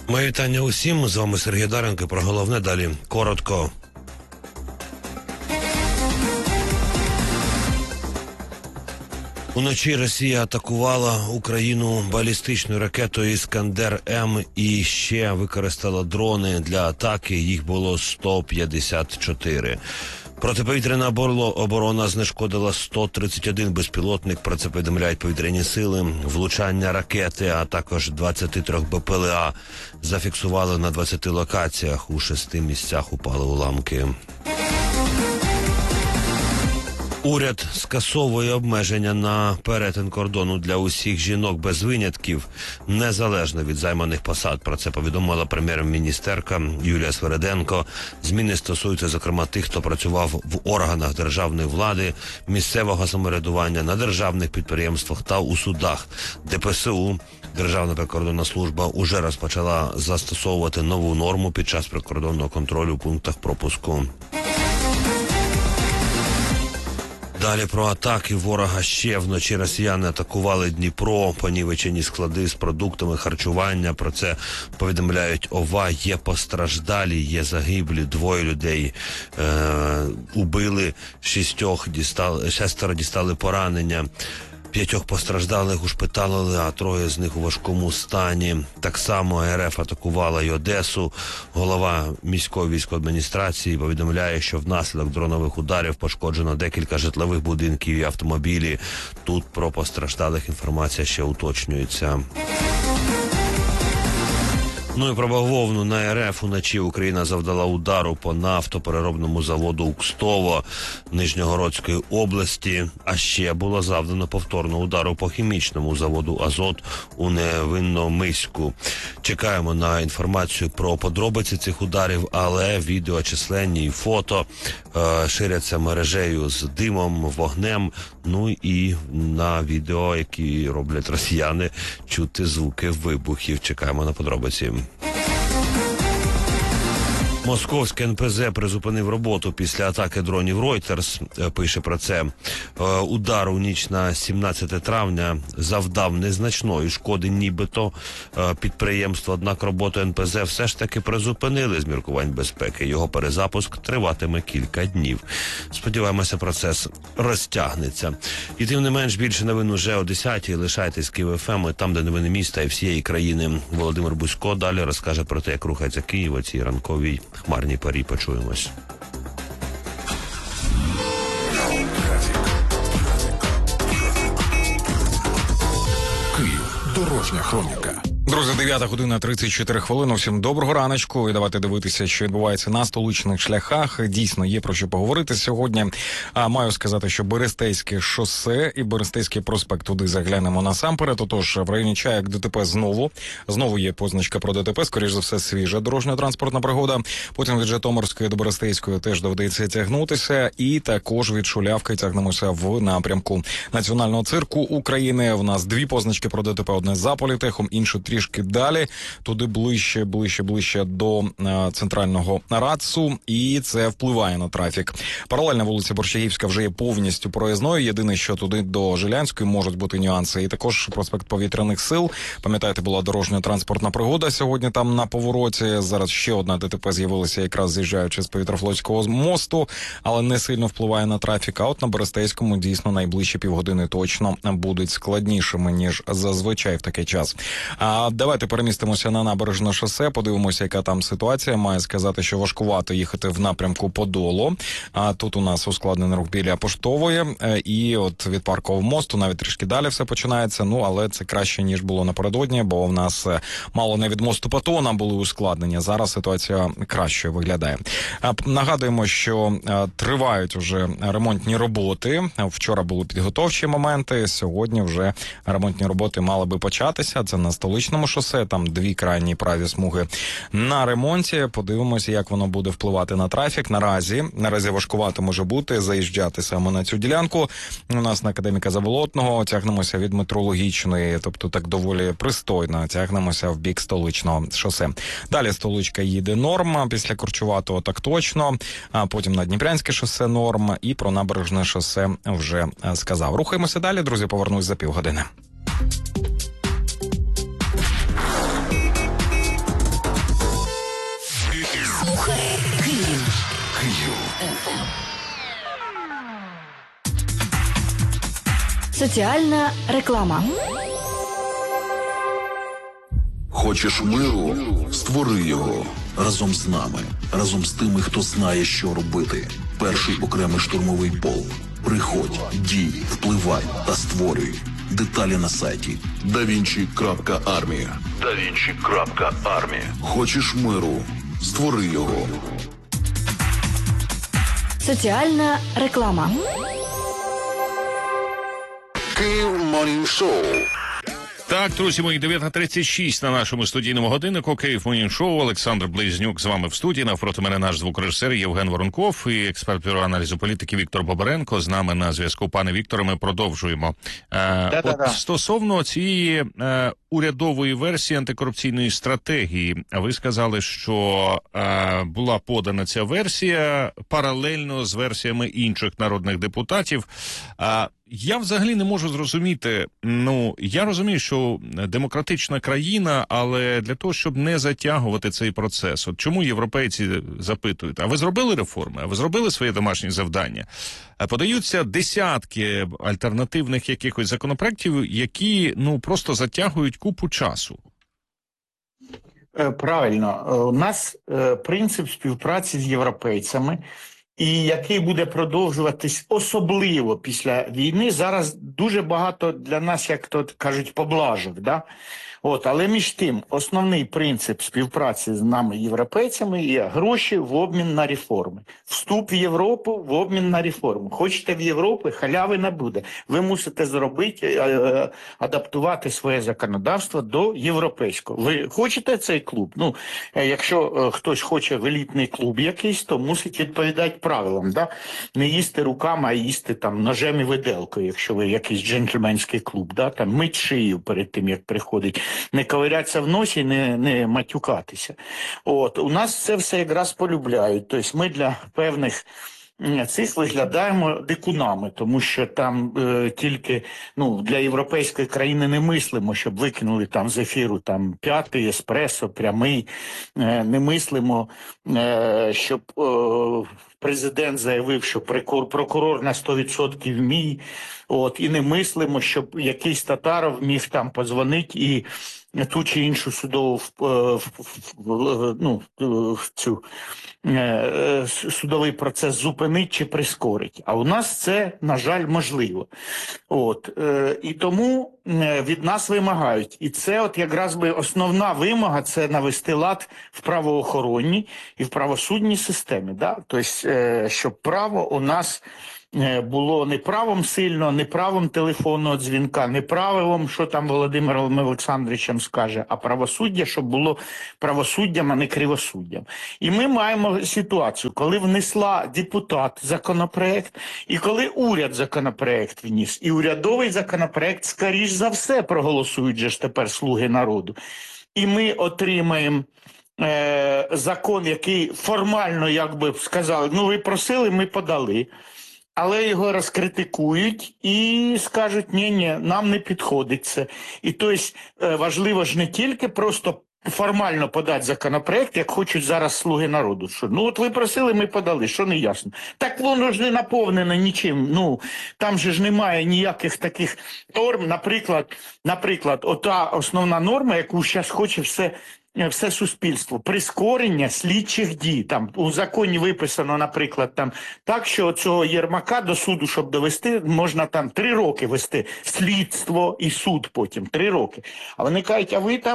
Моє вітання усім. З вами Сергій Даренко. Про головне далі коротко. Уночі Росія атакувала Україну балістичною ракетою «Іскандер-М» і ще використала дрони для атаки. Їх було 154. Протиповітряна оборона знешкодила 131 безпілотник, про це повідомляють повітряні сили. Влучання ракети, а також 23 БПЛА зафіксували на 20 локаціях. У 6 місцях упали уламки. Уряд скасовує обмеження на перетин кордону для усіх жінок без винятків, незалежно від займаних посад. Про це повідомила прем'єр-міністерка Юлія Свериденко. Зміни стосуються, зокрема, тих, хто працював в органах державної влади, місцевого самоврядування, на державних підприємствах та у судах. ДПСУ, Державна прикордонна служба, уже розпочала застосовувати нову норму під час прикордонного контролю в пунктах пропуску. Далі про атаки ворога. Ще вночі росіяни атакували Дніпро, понівечені склади з продуктами харчування. Про це повідомляють ОВА. Є постраждалі, є загиблі, 2 людей убили, 6 дістали поранення. 5 постраждалих ушпиталили, а 3 з них у важкому стані. Так само РФ атакувала й Одесу. Голова міської військової адміністрації повідомляє, що внаслідок дронових ударів пошкоджено декілька житлових будинків і автомобілі. Тут про постраждалих інформація ще уточнюється. Ну і про бавовну. На РФ уночі Україна завдала удару по нафтопереробному заводу «Укстово» Нижньогородської області, а ще було завдано повторного удару по хімічному заводу «Азот» у Невинномиську. Чекаємо на інформацію про подробиці цих ударів, але відео численні і фото ширяться мережею з димом, вогнем. Ну і на відео, які роблять росіяни, чути звуки вибухів. Чекаємо на подробиці. Московський НПЗ призупинив роботу після атаки дронів. Reuters пише про це. Удар у ніч на 17 травня завдав незначної шкоди нібито підприємство. Однак роботу НПЗ все ж таки призупинили з міркувань безпеки. Його перезапуск триватиме кілька днів. Сподіваємося, процес розтягнеться. І тим не менш, більше новин уже о 10-й. Лишайтесь Київ ФМ, там, де новини міста і всієї країни. Володимир Бузько далі розкаже про те, як рухається Київ у цій ранковій хмарній парі. Почуємось. Київ. Дорожня хроніка. Друзі, 9 година 34 хвилини. Всім доброго раночку. І давайте дивитися, що відбувається на столичних шляхах. Дійсно, є про що поговорити сьогодні. Маю сказати, що Берестейське шосе і Берестейський проспект, туди заглянемо насамперед. Отож, в районі Чайок ДТП знову є позначка про ДТП, скоріш за все, свіжа дорожньо-транспортна пригода. Потім від Житомирської до Берестейської теж доведеться тягнутися. І також від Шулявки тягнемося в напрямку Національного цирку України. В нас 2 позначки про ДТП, одне за політехом, іншу трішки далі, туди ближче до центрального РАЦу, і це впливає на трафік. Паралельна вулиця Борщагівська вже є повністю проїзною, єдине, що туди до Жилянської можуть бути нюанси. І також проспект Повітряних сил, пам'ятаєте, була дорожньо-транспортна пригода сьогодні там на повороті, зараз ще одна ДТП з'явилася, якраз з'їжджаючи з Повітрофлотського мосту, але не сильно впливає на трафік, а от на Берестейському дійсно найближчі півгодини точно будуть складнішими, ніж зазвичай в такий час. Давайте перемістимося на набережне шосе, подивимося, яка там ситуація. Маю сказати, що важкувато їхати в напрямку Подолу. Тут у нас ускладнений рух біля Поштової. І от від Паркового мосту навіть трішки далі все починається. Ну, але це краще, ніж було напередодні, бо в нас мало не від мосту Патона були ускладнення. Зараз ситуація краще виглядає. Нагадуємо, що тривають уже ремонтні роботи. Вчора були підготовчі моменти, сьогодні вже ремонтні роботи мали би початися. Це на Столичному шосе, там 2 крайні праві смуги на ремонті. Подивимося, як воно буде впливати на трафік. Наразі важкувато може бути заїжджати саме на цю ділянку. У нас на Академіка Заболотного тягнемося від Метрологічної, тобто так доволі пристойно тягнемося в бік Столичного шосе. Далі Столичка їде норм, після Корчуватого так точно, а потім на Дніпрянське шосе норм, і про Набережне шосе вже сказав. Рухаємося далі, друзі, повернусь за півгодини. Соціальна реклама. Хочеш миру? Створи його разом з нами, разом з тими, хто знає, що робити. Перший окремий штурмовий полк. Приходь, дій, впливай та створюй. Деталі на сайті davinci.army. davinci.army. Хочеш миру? Створи його. Соціальна реклама. Київ Morning Show. Так, друзі мої, 9:36 на нашому студійному годиннику. Київ Morning Show. Олександр Близнюк з вами в студії. Навпроти мене наш звукорежисер Євген Воронков і експерт бюро аналізу політики Віктор Бобаренко. З нами на зв'язку. Пане Вікторе, ми продовжуємо. От стосовно цієї урядової версії антикорупційної стратегії, ви сказали, що була подана ця версія паралельно з версіями інших народних депутатів. Я взагалі не можу зрозуміти, я розумію, що демократична країна, але для того, щоб не затягувати цей процес, от чому європейці запитують, а ви зробили реформи, а ви зробили своє домашнє завдання? Подаються десятки альтернативних якихось законопроєктів, які, просто затягують купу часу. Правильно. У нас принцип співпраці з європейцями, і який буде продовжуватись особливо після війни. Зараз дуже багато для нас, як то кажуть, поблажок. Да? Але між тим, основний принцип співпраці з нами, європейцями, є гроші в обмін на реформи. Вступ в Європу в обмін на реформи. Хочете в Європу, халяви не буде. Ви мусите зробити, адаптувати своє законодавство до європейського. Ви хочете цей клуб? Якщо хтось хоче в елітний клуб якийсь, то мусить відповідати правилам. Да? Не їсти руками, а їсти ножем і виделкою, якщо ви якийсь джентльменський клуб. Да? Мить шию перед тим, як приходить. Не ковирятися в носі, не матюкатися. У нас це все якраз полюбляють. Тобто ми для певних цих виглядаємо дикунами, тому що там тільки для європейської країни не мислимо, щоб викинули з ефіру п'ятий, еспресо, прямий. Не мислимо, щоб президент заявив, що прокурор на 100% мій. І не мислимо, щоб якийсь Татаров міг подзвонити і ту чи іншу судову судовий процес зупинить чи прискорить. А у нас це, на жаль, можливо. І тому від нас вимагають. І це якраз основна вимога – це навести лад в правоохоронній і в правосудній системі. Да? Тобто, щоб право у нас було не правом сильно, не правом телефонного дзвінка, не правилом, що там Володимир Олександровичем скаже, а правосуддя, щоб було правосуддям, а не кривосуддям. І ми маємо ситуацію, коли внесла депутат законопроект, і коли уряд законопроект вніс, і урядовий законопроект, скоріш за все, проголосують же ж тепер слуги народу. І ми отримаємо закон, який формально, як би сказали, ви просили, ми подали. Але його розкритикують і скажуть, ні, нам не підходить це. І тобто важливо ж не тільки просто формально подати законопроект, як хочуть зараз слуги народу. Що, ви просили, ми подали, що не ясно. Так воно ж не наповнено нічим. Там же ж немає ніяких таких норм. Наприклад, ота основна норма, яку зараз хоче все суспільство. Прискорення слідчих дій. У законі виписано, наприклад, так, що цього Єрмака до суду, щоб довести, можна 3 роки вести слідство і суд потім. 3 роки. А вони кажуть, а ви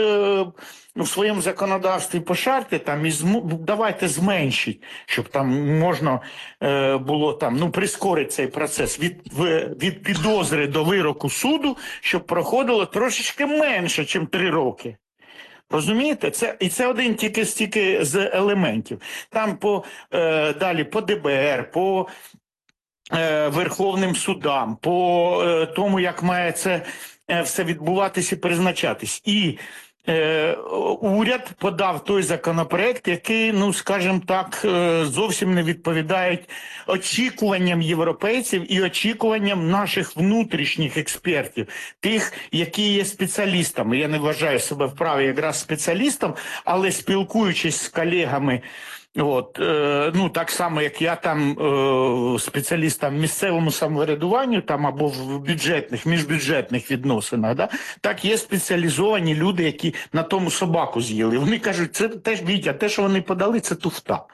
в своєму законодавстві пошарте, і давайте зменшіть, щоб можна було прискорити цей процес від підозри до вироку суду, щоб проходило трошечки менше, ніж 3 роки. Розумієте? І це один тільки з елементів. Там далі по ДБР, по Верховним судам, по тому, як має це все відбуватися і призначатись. І уряд подав той законопроект, який, скажімо так, зовсім не відповідає очікуванням європейців і очікуванням наших внутрішніх експертів, тих, які є спеціалістами. Я не вважаю себе вправі якраз спеціалістом, але спілкуючись з колегами От, ну, так само, як я там спеціаліст там, в місцевому самоврядуванню там, або в бюджетних, міжбюджетних відносинах, да? Так є спеціалізовані люди, які на тому собаку з'їли. Вони кажуть, це теж, Вітя, те, що вони подали, це туфта.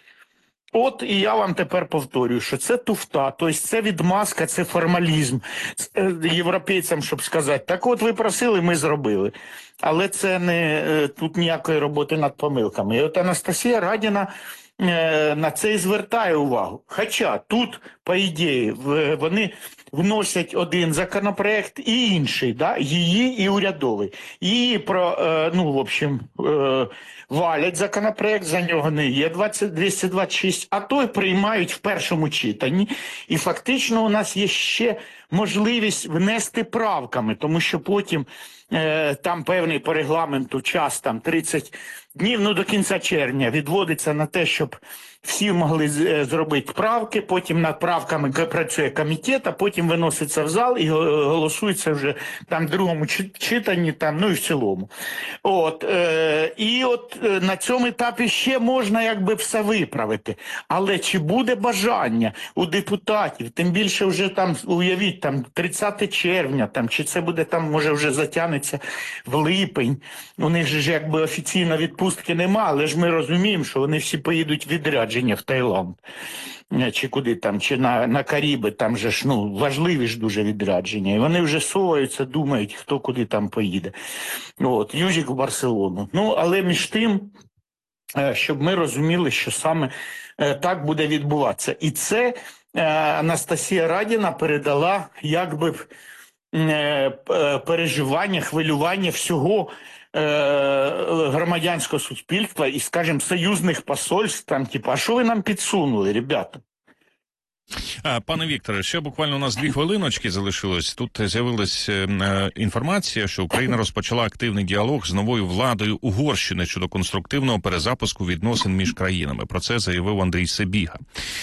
От і я вам тепер повторюю, що це туфта, тобто це відмазка, це формалізм європейцям, щоб сказати, так от ви просили, ми зробили. Але це не тут ніякої роботи над помилками. І от Анастасія Радіна на це і звертає увагу. Хоча тут, по ідеї, вони вносять один законопроект і інший, да? Її і урядовий. Її ну, в общем, валять законопроект, за нього не є 226, а той приймають в першому читанні. І фактично у нас є ще можливість внести правками, тому що потім там певний по регламенту час, там 30 днів, ну до кінця червня відводиться на те, щоб всі могли зробити правки, потім над правками працює комітет, а потім виноситься в зал і голосується вже там в другому читанні, там, ну і в цілому. От, і от на цьому етапі ще можна якби все виправити. Але чи буде бажання у депутатів, тим більше вже там, уявіть, там 30 червня, там, чи це буде там, може вже затягнеться в липень, у них же якби офіційно відпустки нема, але ж ми розуміємо, що вони всі поїдуть відрядження в Таїланд, чи куди там, чи на Каріби, там же ж, ну, важливі ж дуже відрядження. І вони вже соваються, думають, хто куди там поїде. От, Юзік в Барселону. Ну, але між тим, щоб ми розуміли, що саме так буде відбуватися. І це Анастасія Радіна передала, якби, переживання, хвилювання всього громадянського суспільства і, скажімо, союзних посольств, там, типу, а що ви нам підсунули, ребята? Пане Вікторе, ще буквально у нас 2 хвилиночки залишилось. Тут з'явилась інформація, що Україна розпочала активний діалог з новою владою Угорщини щодо конструктивного перезапуску відносин між країнами. Про це заявив Андрій Сибіга.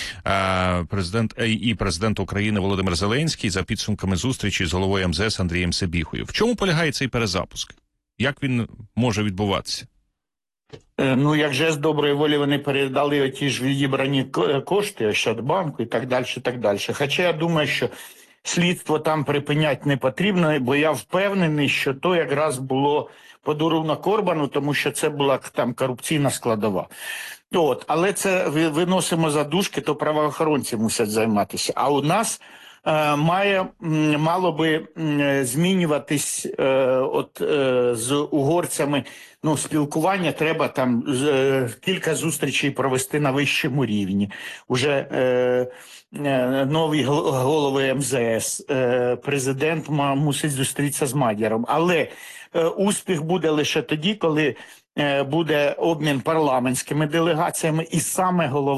Президент України Володимир Зеленський за підсумками зустрічі з головою МЗС Андрієм Сибігою. В чому полягає цей перезапуск? Як він може відбуватися? Ну, як жест доброї волі вони передали оті ж відібрані кошти Ощадбанку і так далі, і так далі. Хоча я думаю, що слідство там припиняти не потрібно, бо я впевнений, що то якраз було подарунок Орбану, тому що це була там корупційна складова. От, але це виносимо за дужки, то правоохоронці мусять займатися. А у нас мало би змінюватись з угорцями, ну, спілкування, треба там кілька зустрічей провести на вищому рівні. Уже нові голови МЗС, президент мусить зустрітися з Мадяром. Але успіх буде лише тоді, коли буде обмін парламентськими делегаціями, і саме головне,